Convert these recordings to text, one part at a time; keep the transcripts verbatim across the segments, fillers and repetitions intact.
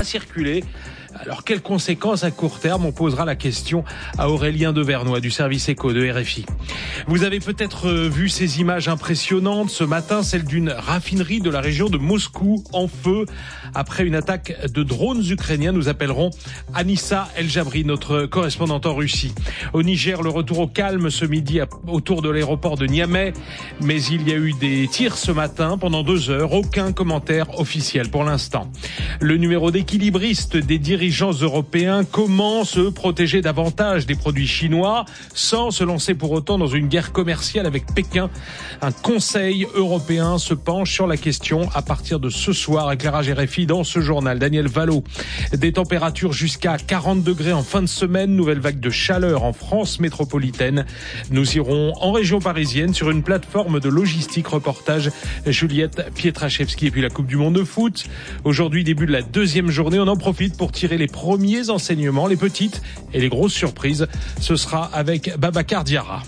circuler. Alors, quelles conséquences à court terme? On posera la question à Aurélien Devernois du service éco de R F I. Vous avez peut-être vu ces images impressionnantes ce matin, celle d'une raffinerie de la région de Moscou en feu après une attaque de drones ukrainiens. Nous appellerons Anissa El-Jabri, notre correspondante en Russie. Au Niger, le retour au calme ce midi autour de l'aéroport de Niamey, mais il y a eu des tirs ce matin pendant deux heures. Aucun commentaire officiel pour l'instant. Le numéro d'équilibriste des dirigeants européens, comment se protéger davantage des produits chinois sans se lancer pour autant dans une guerre commerciale avec Pékin? Un conseil européen se penche sur la question à partir de ce soir. Éclairage R F I dans ce journal. Daniel Vallot. Des températures jusqu'à quarante degrés en fin de semaine. Nouvelle vague de chaleur en France métropolitaine. Nous irons en région parisienne sur une plateforme de logistique. Reportage Juliette Pietraszewski. Et puis la Coupe du Monde de foot. Aujourd'hui, début de la deuxième journée. On en profite pour tirer les premiers enseignements, les petites et les grosses surprises. Ce sera avec Babacar Diarra.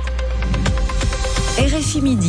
R F I Midi.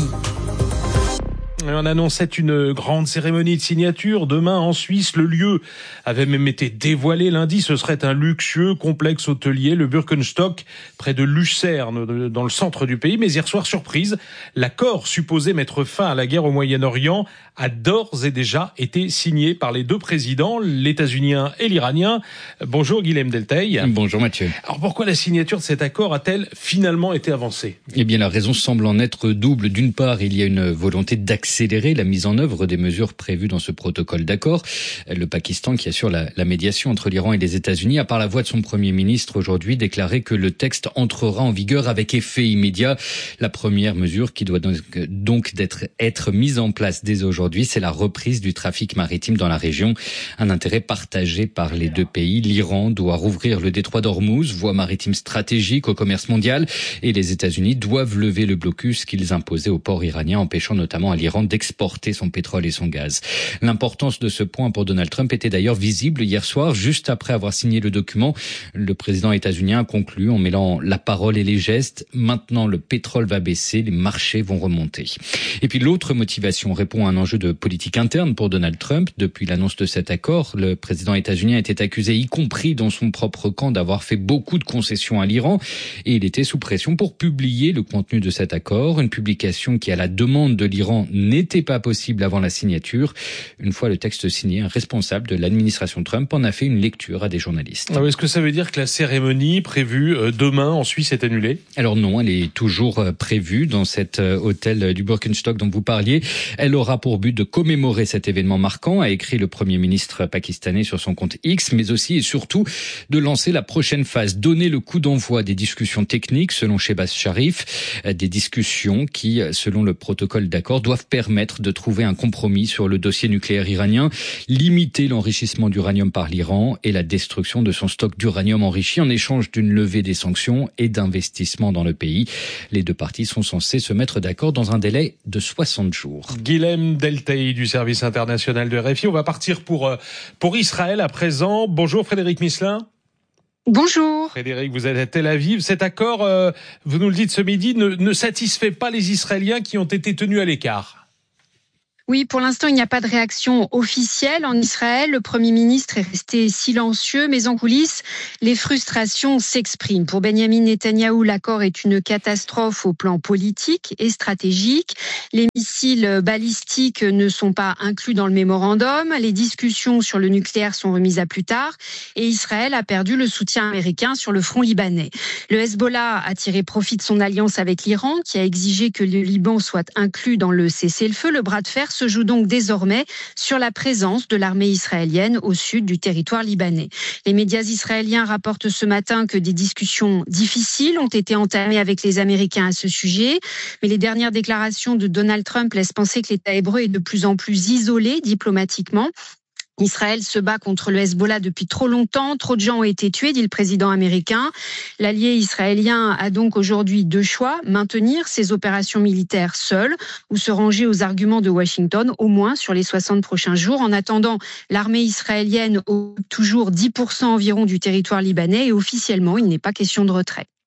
On annonçait une grande cérémonie de signature demain en Suisse. Le lieu avait même été dévoilé lundi. Ce serait un luxueux complexe hôtelier, le Birkenstock, près de Lucerne, dans le centre du pays. Mais hier soir, surprise, l'accord supposé mettre fin à la guerre au Moyen-Orient a d'ores et déjà été signé par les deux présidents, l'états-unien et l'iranien. Bonjour Guilhem Delteil. Bonjour Mathieu. Alors pourquoi la signature de cet accord a-t-elle finalement été avancée? Eh bien la raison semble en être double. D'une part, il y a une volonté d'accélérer la mise en œuvre des mesures prévues dans ce protocole d'accord. Le Pakistan, qui assure la, la médiation entre l'Iran et les États-Unis, a par la voix de son Premier ministre aujourd'hui déclaré que le texte entrera en vigueur avec effet immédiat. La première mesure qui doit donc, donc d'être, être mise en place dès aujourd'hui, c'est la reprise du trafic maritime dans la région. Un intérêt partagé par les deux pays. L'Iran doit rouvrir le détroit d'Ormuz, voie maritime stratégique au commerce mondial, et les États-Unis doivent lever le blocus qu'ils imposaient au port iranien, empêchant notamment à l'Iran d'exporter son pétrole et son gaz. L'importance de ce point pour Donald Trump était d'ailleurs visible hier soir, juste après avoir signé le document. Le président états-unien a conclu en mêlant la parole et les gestes. Maintenant, le pétrole va baisser, les marchés vont remonter. Et puis l'autre motivation répond à un enjeu de politique interne pour Donald Trump. Depuis l'annonce de cet accord, le président états-unien était accusé, y compris dans son propre camp, d'avoir fait beaucoup de concessions à l'Iran. Et il était sous pression pour publier le contenu de cet accord. Une publication qui, à la demande de l'Iran, n'était pas possible avant la signature. Une fois le texte signé, un responsable de l'administration Trump en a fait une lecture à des journalistes. Alors, est-ce que ça veut dire que la cérémonie prévue demain en Suisse est annulée? Alors non, elle est toujours prévue dans cet hôtel du Birkenstock dont vous parliez. Elle aura pour but de commémorer cet événement marquant, a écrit le Premier ministre pakistanais sur son compte X, mais aussi et surtout de lancer la prochaine phase, donner le coup d'envoi des discussions techniques, selon Shehbaz Sharif, des discussions qui, selon le protocole d'accord, doivent permettre de trouver un compromis sur le dossier nucléaire iranien, limiter l'enrichissement d'uranium par l'Iran et la destruction de son stock d'uranium enrichi en échange d'une levée des sanctions et d'investissements dans le pays. Les deux parties sont censées se mettre d'accord dans un délai de soixante jours. Guilhem Delteil du service international de R F I. On va partir pour, pour Israël à présent. Bonjour Frédéric Misselin. Bonjour. Frédéric, vous êtes à Tel Aviv. Cet accord, euh, vous nous le dites ce midi, ne, ne satisfait pas les Israéliens qui ont été tenus à l'écart. Oui, pour l'instant, il n'y a pas de réaction officielle en Israël. Le Premier ministre est resté silencieux, mais en coulisses, les frustrations s'expriment. Pour Benjamin Netanyahou, l'accord est une catastrophe au plan politique et stratégique. Les missiles balistiques ne sont pas inclus dans le mémorandum. Les discussions sur le nucléaire sont remises à plus tard. Et Israël a perdu le soutien américain sur le front libanais. Le Hezbollah a tiré profit de son alliance avec l'Iran, qui a exigé que le Liban soit inclus dans le cessez-le-feu. Le bras de fer se joue donc désormais sur la présence de l'armée israélienne au sud du territoire libanais. Les médias israéliens rapportent ce matin que des discussions difficiles ont été entamées avec les Américains à ce sujet, mais les dernières déclarations de Donald Trump laissent penser que l'État hébreu est de plus en plus isolé diplomatiquement. Israël se bat contre le Hezbollah depuis trop longtemps. Trop de gens ont été tués, dit le président américain. L'allié israélien a donc aujourd'hui deux choix. Maintenir ses opérations militaires seul ou se ranger aux arguments de Washington, au moins sur les soixante prochains jours. En attendant, l'armée israélienne occupe toujours dix pour cent environ du territoire libanais et officiellement, il n'est pas question de retrait.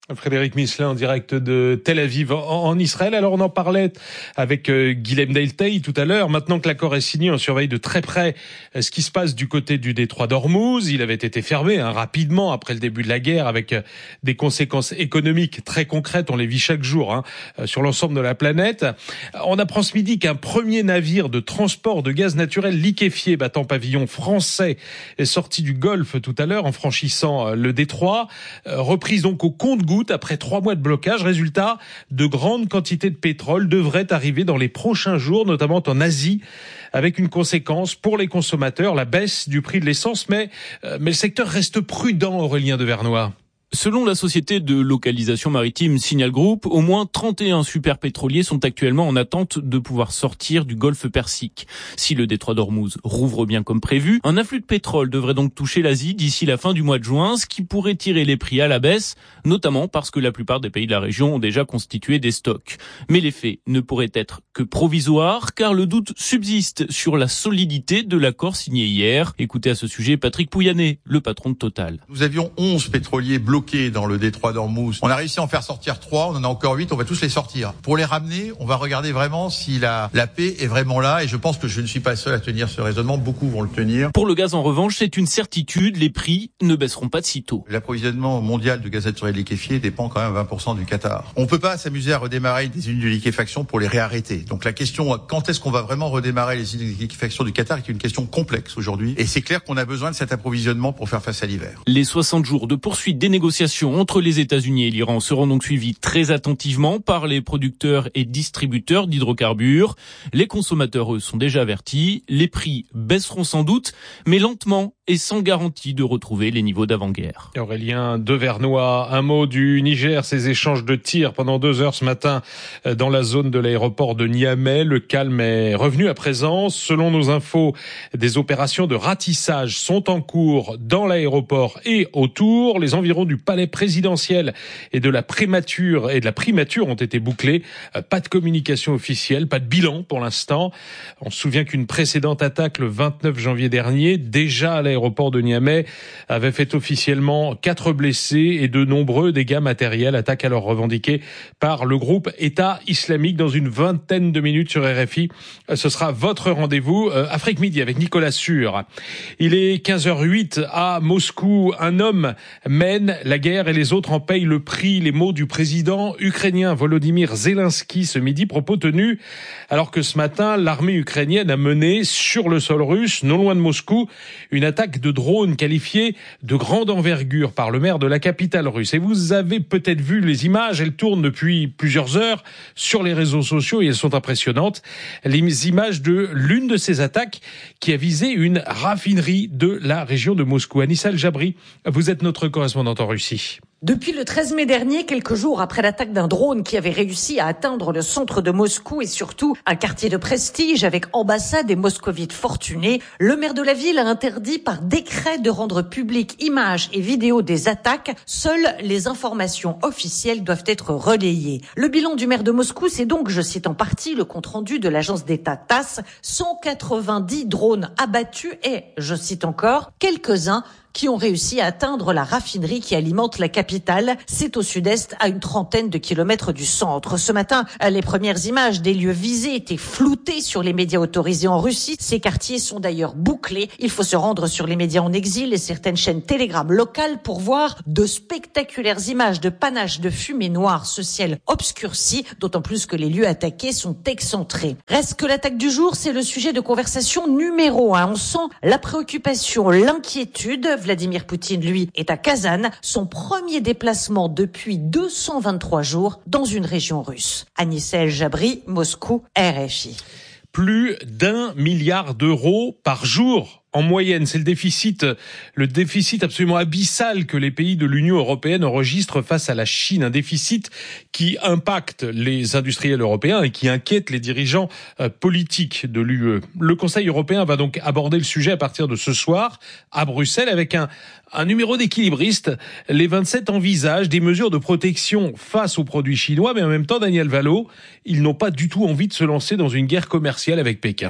Frédéric Misselin en direct de Tel Aviv en, en Israël. Alors on en parlait avec euh, Guilhem Deltey tout à l'heure. Maintenant que l'accord est signé, on surveille de très près euh, ce qui se passe du côté du détroit d'Ormuz. Il avait été fermé hein, rapidement après le début de la guerre avec euh, des conséquences économiques très concrètes. On les vit chaque jour hein, euh, sur l'ensemble de la planète. On apprend ce midi qu'un premier navire de transport de gaz naturel liquéfié battant pavillon français est sorti du Golfe tout à l'heure en franchissant euh, le détroit. Euh, reprise donc au compte-gouttes après trois mois de blocage. Résultat, de grandes quantités de pétrole devraient arriver dans les prochains jours, notamment en Asie, avec une conséquence pour les consommateurs, la baisse du prix de l'essence. Mais, euh, mais le secteur reste prudent, Aurélien Devernois. Selon la société de localisation maritime Signal Group, au moins trente et un superpétroliers sont actuellement en attente de pouvoir sortir du golfe Persique. Si le détroit d'Ormuz rouvre bien comme prévu, un afflux de pétrole devrait donc toucher l'Asie d'ici la fin du mois de juin, ce qui pourrait tirer les prix à la baisse, notamment parce que la plupart des pays de la région ont déjà constitué des stocks. Mais l'effet ne pourrait être que provisoire, car le doute subsiste sur la solidité de l'accord signé hier. Écoutez à ce sujet Patrick Pouyanné, le patron de Total. Nous avions onze pétroliers bloqués dans le détroit d'Ormuz. On a réussi à en faire sortir trois, on en a encore huit, on va tous les sortir. Pour les ramener, on va regarder vraiment si la, la paix est vraiment là, et je pense que je ne suis pas seul à tenir ce raisonnement, beaucoup vont le tenir. Pour le gaz en revanche, c'est une certitude, les prix ne baisseront pas de sitôt. L'approvisionnement mondial de gaz naturel liquéfié dépend quand même à vingt pour cent du Qatar. On ne peut pas s'amuser à redémarrer des unités de liquéfaction pour les réarrêter. Donc la question, quand est-ce qu'on va vraiment redémarrer les unités de liquéfaction du Qatar, est une question complexe aujourd'hui, et c'est clair qu'on a besoin de cet approvisionnement pour faire face à l'hiver. Les soixante jours de poursuite des négociations entre les États-Unis et l'Iran seront donc suivis très attentivement par les producteurs et distributeurs d'hydrocarbures. Les consommateurs, eux, sont déjà avertis. Les prix baisseront sans doute, mais lentement et sans garantie de retrouver les niveaux d'avant-guerre. Aurélien Devernois, un mot du Niger, ces échanges de tirs pendant deux heures ce matin dans la zone de l'aéroport de Niamey. Le calme est revenu à présent. Selon nos infos, des opérations de ratissage sont en cours dans l'aéroport et autour. Les environs du palais présidentiel et de la primature et de la primature ont été bouclés. Pas de communication officielle, pas de bilan pour l'instant. On se souvient qu'une précédente attaque le vingt-neuf janvier dernier, déjà à l'aéroport de Niamey, avait fait officiellement quatre blessés et de nombreux dégâts matériels. Attaque alors revendiquée par le groupe État islamique. Dans une vingtaine de minutes sur R F I, ce sera votre rendez-vous euh, Afrique Midi avec Nicolas Sûr. Il est quinze heures huit à Moscou. Un homme mène la guerre et les autres en payent le prix. Les mots du président ukrainien Volodymyr Zelensky ce midi, propos tenus alors que ce matin, l'armée ukrainienne a mené sur le sol russe, non loin de Moscou, une attaque de drones qualifiée de grande envergure par le maire de la capitale russe. Et vous avez peut-être vu les images, elles tournent depuis plusieurs heures sur les réseaux sociaux et elles sont impressionnantes. Les images de l'une de ces attaques qui a visé une raffinerie de la région de Moscou. Anissa El-Jabri, vous êtes notre correspondante en Russie. Depuis le treize mai dernier, quelques jours après l'attaque d'un drone qui avait réussi à atteindre le centre de Moscou et surtout un quartier de prestige avec ambassade et moscovites fortunés, le maire de la ville a interdit par décret de rendre publiques images et vidéos des attaques. Seules les informations officielles doivent être relayées. Le bilan du maire de Moscou, c'est donc, je cite en partie le compte-rendu de l'agence d'État TASS, cent quatre-vingt-dix drones abattus et, je cite encore, quelques-uns qui ont réussi à atteindre la raffinerie qui alimente la capitale. C'est au sud-est, à une trentaine de kilomètres du centre. Ce matin, les premières images des lieux visés étaient floutées sur les médias autorisés en Russie. Ces quartiers sont d'ailleurs bouclés. Il faut se rendre sur les médias en exil et certaines chaînes Telegram locales pour voir de spectaculaires images de panache de fumée noire, ce ciel obscurci, d'autant plus que les lieux attaqués sont excentrés. Reste que l'attaque du jour, c'est le sujet de conversation numéro un. On sent la préoccupation, l'inquiétude. Vladimir Poutine, lui, est à Kazan, son premier déplacement depuis deux cent vingt-trois jours dans une région russe. Anissa El-Jabri, Moscou, R F I. Plus d'un milliard d'euros par jour. En moyenne, c'est le déficit, le déficit absolument abyssal que les pays de l'Union européenne enregistrent face à la Chine. Un déficit qui impacte les industriels européens et qui inquiète les dirigeants euh, politiques de l'U E. Le Conseil européen va donc aborder le sujet à partir de ce soir à Bruxelles avec un, un numéro d'équilibriste. Les vingt-sept envisagent des mesures de protection face aux produits chinois, mais en même temps, Daniel Vallot, ils n'ont pas du tout envie de se lancer dans une guerre commerciale avec Pékin.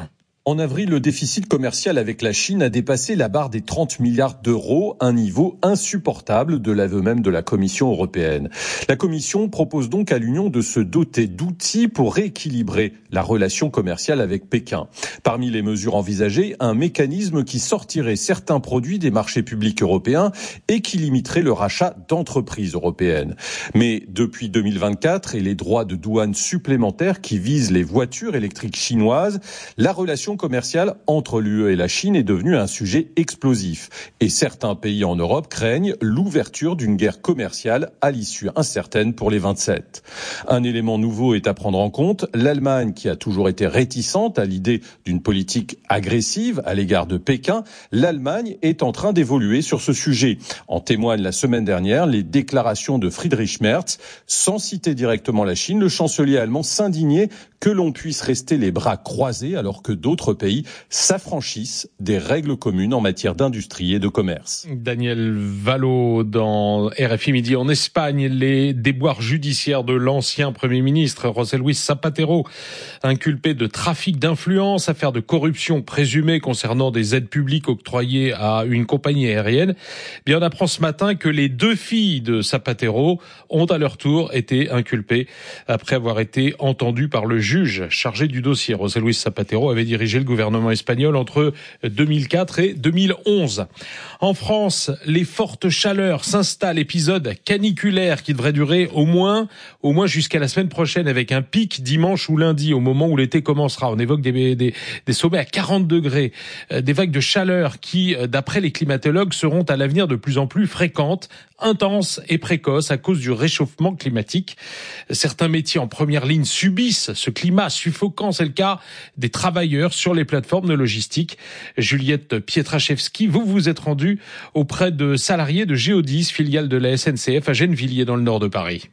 En avril, le déficit commercial avec la Chine a dépassé la barre des trente milliards d'euros, un niveau insupportable de l'aveu même de la Commission européenne. La Commission propose donc à l'Union de se doter d'outils pour rééquilibrer la relation commerciale avec Pékin. Parmi les mesures envisagées, un mécanisme qui sortirait certains produits des marchés publics européens et qui limiterait le rachat d'entreprises européennes. Mais depuis deux mille vingt-quatre et les droits de douane supplémentaires qui visent les voitures électriques chinoises, la relation commerciale entre l'U E et la Chine est devenue un sujet explosif. Et certains pays en Europe craignent l'ouverture d'une guerre commerciale à l'issue incertaine pour les vingt-sept. Un élément nouveau est à prendre en compte. L'Allemagne, qui a toujours été réticente à l'idée d'une politique agressive à l'égard de Pékin, l'Allemagne est en train d'évoluer sur ce sujet. En témoignent la semaine dernière les déclarations de Friedrich Merz. Sans citer directement la Chine, le chancelier allemand s'indignait que l'on puisse rester les bras croisés alors que d'autres pays s'affranchissent des règles communes en matière d'industrie et de commerce. Daniel Valo dans R F I Midi. En Espagne, les déboires judiciaires de l'ancien Premier ministre José Luis Zapatero, inculpé de trafic d'influence, affaire de corruption présumée concernant des aides publiques octroyées à une compagnie aérienne. Bien, on apprend ce matin que les deux filles de Zapatero ont à leur tour été inculpées après avoir été entendues par le juge chargé du dossier. José Luis Zapatero avait dirigé le gouvernement espagnol entre deux mille quatre et deux mille onze. En France, les fortes chaleurs s'installent, épisode caniculaire qui devrait durer au moins, au moins jusqu'à la semaine prochaine, avec un pic dimanche ou lundi, au moment où l'été commencera. On évoque des, des, des sommets à quarante degrés, des vagues de chaleur qui, d'après les climatologues, seront à l'avenir de plus en plus fréquentes, intenses et précoces à cause du réchauffement climatique. Certains métiers en première ligne subissent ce climat suffocant. C'est le cas des travailleurs sur les plateformes de logistique. Juliette Pietraszewski, vous vous êtes rendue auprès de salariés de Géodis, filiale de la S N C F à Gennevilliers dans le nord de Paris.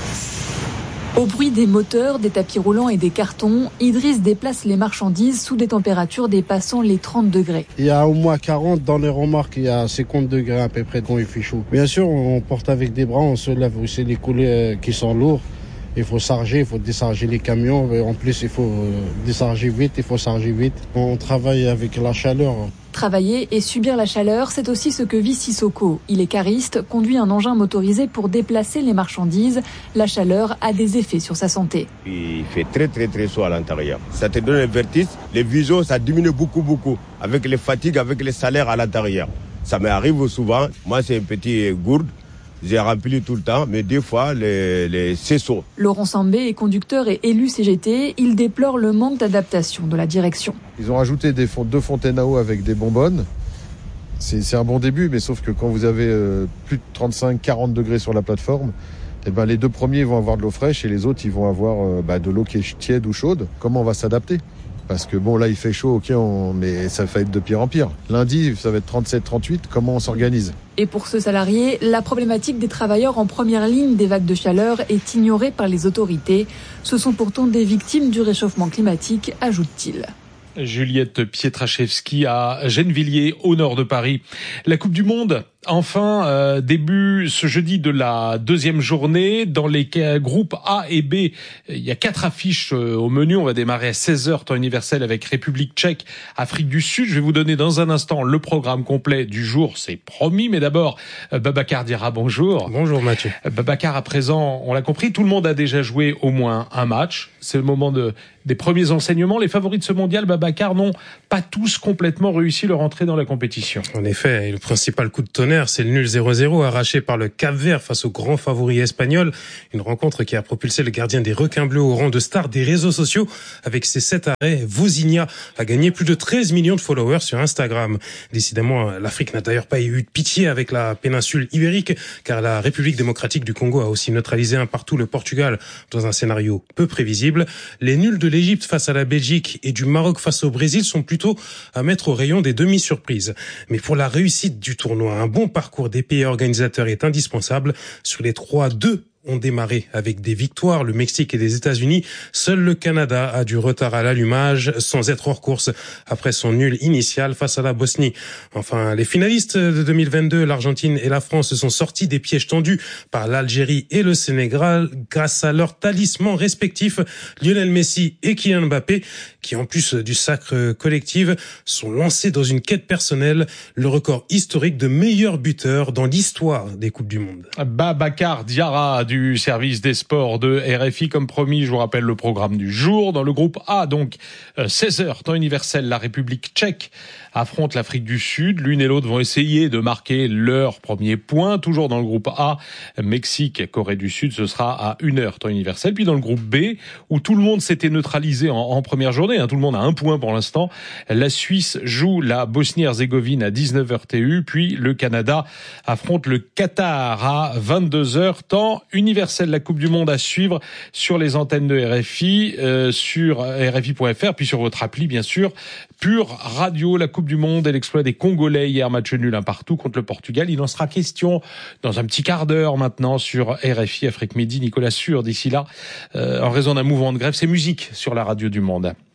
Au bruit des moteurs, des tapis roulants et des cartons, Idriss déplace les marchandises sous des températures dépassant les trente degrés. Il y a au moins quarante dans les remorques, il y a cinquante degrés à peu près quand il fait chaud. Bien sûr, on porte avec des bras, on se lève, c'est les coulées qui sont lourds. Il faut charger, il faut décharger les camions. En plus, il faut décharger vite, il faut charger vite. On travaille avec la chaleur. Travailler et subir la chaleur, c'est aussi ce que vit Sissoko. Il est cariste, conduit un engin motorisé pour déplacer les marchandises. La chaleur a des effets sur sa santé. Il fait très très très chaud à l'intérieur. Ça te donne le vertige, les visions, ça diminue beaucoup beaucoup. Avec les fatigues, avec les salaires à l'intérieur. Ça m'arrive souvent. Moi, c'est une petite gourde. J'ai rempli tout le temps, mais des fois, les, les, c'est chaud. Laurent Sambé est conducteur et élu C G T. Il déplore le manque d'adaptation de la direction. Ils ont rajouté des font- deux fontaines à eau avec des bonbonnes. C'est, c'est un bon début, mais sauf que quand vous avez euh, plus de trente-cinq à quarante degrés sur la plateforme, eh ben, les deux premiers vont avoir de l'eau fraîche et les autres, ils vont avoir euh, bah, de l'eau qui est tiède ou chaude. Comment on va s'adapter ? Parce que bon, là, il fait chaud, ok, on... mais ça va être de pire en pire. Lundi, ça va être trente-sept trente-huit. Comment on s'organise ? Et pour ce salarié, la problématique des travailleurs en première ligne des vagues de chaleur est ignorée par les autorités. Ce sont pourtant des victimes du réchauffement climatique, ajoute-t-il. Juliette Pietraszewski à Gennevilliers, au nord de Paris. La Coupe du Monde, enfin, euh, début ce jeudi de la deuxième journée. Dans les groupes A et B, il y a quatre affiches euh, au menu. On va démarrer à seize heures, temps universel, avec République tchèque, Afrique du Sud. Je vais vous donner dans un instant le programme complet du jour, c'est promis. Mais d'abord, euh, Babacar Diarra, bonjour. Bonjour Mathieu. Euh, Babacar, à présent, on l'a compris, tout le monde a déjà joué au moins un match. C'est le moment de, des premiers enseignements. Les favoris de ce mondial, Babacar, n'ont pas tous complètement réussi leur entrée dans la compétition. En effet, et le principal coup de tonnerre, c'est le nul zéro zéro arraché par le Cap-Vert face au grand favori espagnol. Une rencontre qui a propulsé le gardien des requins bleus au rang de star des réseaux sociaux. Avec ses sept arrêts, Vozinha a gagné plus de treize millions de followers sur Instagram. Décidément, l'Afrique n'a d'ailleurs pas eu de pitié avec la péninsule ibérique, car la République démocratique du Congo a aussi neutralisé un partout le Portugal dans un scénario peu prévisible. Les nuls de l'Égypte face à la Belgique et du Maroc face au Brésil sont plutôt à mettre au rayon des demi-surprises. Mais pour la réussite du tournoi, un bon parcours des pays organisateurs est indispensable. Sur les trois, deux ont démarré avec des victoires, le Mexique et les États-Unis. Seul le Canada a du retard à l'allumage sans être hors course après son nul initial face à la Bosnie. Enfin, les finalistes de deux mille vingt-deux, l'Argentine et la France se sont sortis des pièges tendus par l'Algérie et le Sénégal grâce à leurs talismans respectifs, Lionel Messi et Kylian Mbappé, qui en plus du sacre collectif sont lancés dans une quête personnelle, le record historique de meilleur buteur dans l'histoire des Coupes du Monde. Babacar Diarra du service des sports de R F I. Comme promis, je vous rappelle le programme du jour. Dans le groupe A, donc, seize heures, temps universel, la République tchèque affronte l'Afrique du Sud. L'une et l'autre vont essayer de marquer leur premier point. Toujours dans le groupe A, Mexique, Corée du Sud, ce sera à une heure, temps universel. Puis dans le groupe B, où tout le monde s'était neutralisé en, en première journée, hein, tout le monde a un point pour l'instant, la Suisse joue la Bosnie-Herzégovine à dix-neuf heures T U, puis le Canada affronte le Qatar à vingt-deux heures, temps universel. La Coupe du Monde à suivre sur les antennes de R F I, euh, sur R F I point F R, puis sur votre appli, bien sûr. Pure Radio, la Coupe du Monde et l'exploit des Congolais hier, match nul un partout contre le Portugal. Il en sera question dans un petit quart d'heure maintenant sur R F I Afrique Midi. Nicolas Sûr, d'ici là, euh, en raison d'un mouvement de grève, c'est musique sur la radio du Monde.